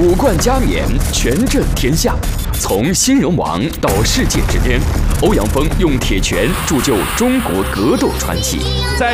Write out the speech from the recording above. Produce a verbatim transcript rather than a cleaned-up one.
五冠加冕，权震天下。从新人王到世界之巅，欧阳锋用铁拳铸就中国格斗传奇。 在